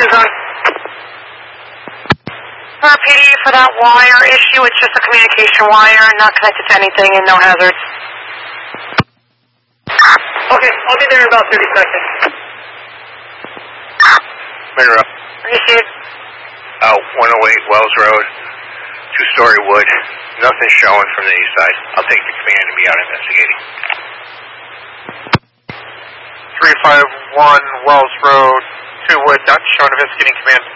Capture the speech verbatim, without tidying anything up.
is on. For P D for that wire issue, it's just a communication wire, not connected to anything and no hazards. Okay, I'll be there in about thirty seconds. Minor up. Received. Uh, one oh eight Wells Road, two-story wood. Nothing showing from the east side. I'll take the command and be out investigating. three five one Wells Road, two wood, not showing investigating command.